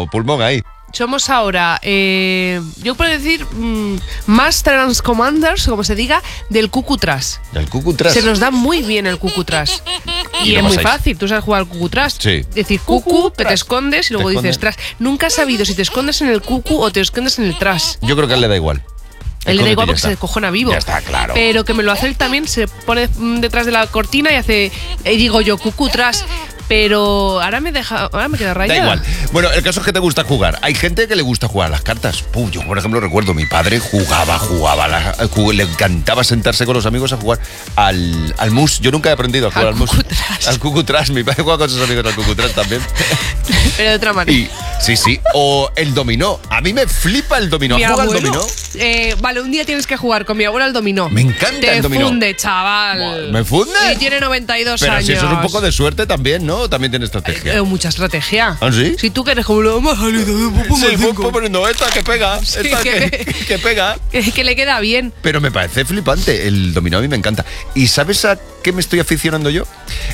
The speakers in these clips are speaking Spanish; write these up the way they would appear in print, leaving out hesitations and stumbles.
como pulmón ahí. Somos ahora, yo puedo decir, Masters Commanders, como se diga, del Cucu-Trash. ¿Del Cucu-Trash? Se nos da muy bien el Cucu-Trash. Y es muy fácil, tú sabes jugar al Cucu-Trash. Sí. Es decir, Cucu, te escondes y luego dices trash. Nunca has sabido si te escondes en el Cucu o te escondes en el trash. Yo creo que a él le da igual. Él le da igual porque se cojona vivo. Ya está, claro. Pero que me lo hace él también, se pone detrás de la cortina y hace, digo yo, Cucu-Trash. Pero ahora me queda rayada. Da igual. Bueno, el caso es que te gusta jugar. Hay gente que le gusta jugar a las cartas. Yo, por ejemplo, recuerdo, mi padre jugaba. Le encantaba sentarse con los amigos a jugar al mus. Yo nunca he aprendido a jugar al mus. Al Cucu-Trash. Mi padre juega con sus amigos al Cucu-Trash también. Pero de otra manera. Sí. O el dominó. A mí me flipa el dominó. ¿Has jugado al dominó? Vale, un día tienes que jugar con mi abuela al dominó. Me encanta el dominó. Te funde, chaval. ¿Me funde? Y tiene 92 Pero años. si eso es un poco de suerte también, ¿no? También tiene estrategia. Mucha estrategia. ¿Ah, sí? Si tú quieres como lo más salido, voy poniendo esta que pega. Sí, esta que pega. Que le queda bien. Pero me parece flipante. El dominó a mí me encanta. ¿Y sabes a qué me estoy aficionando yo?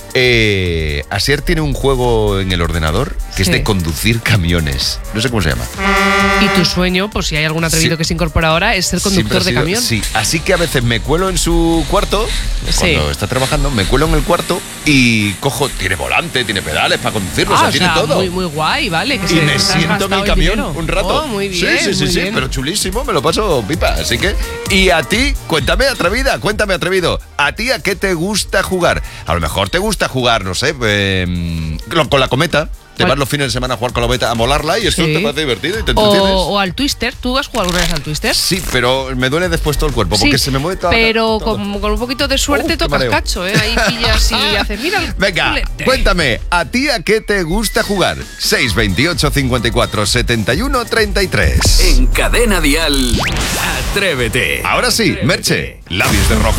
Asier tiene un juego en el ordenador que es de conducir camiones. No sé cómo se llama. Y tu sueño, por si hay algún atrevido que se incorpora ahora, es ser conductor de camión. Sí, así que a veces me cuelo en su cuarto, cuando está trabajando, me cuelo en el cuarto y tiene volante, tiene pedales para conducirlo, tiene todo. Muy, muy guay, vale. Y me siento en el camión un rato. Oh, muy bien. Sí, pero chulísimo, me lo paso pipa. Así que, y a ti, cuéntame atrevido, ¿a ti a qué te gusta jugar? A lo mejor te gusta jugar, no sé, con la cometa. Te vas los fines de semana a jugar con la cometa, a molarla y eso te parece divertido y te entretienes. O al Twister. ¿Tú has jugado alguna vez al Twister? Sí, pero me duele después todo el cuerpo porque se me mueve todo. Pero con un poquito de suerte tocas cacho, ¿eh? Ahí pillas y haces, mira. Venga, cuéntame, ¿a ti a qué te gusta jugar? 628 54 71 33. En Cadena Dial, Atrévete. Ahora sí, Merche, Labios de Rojo.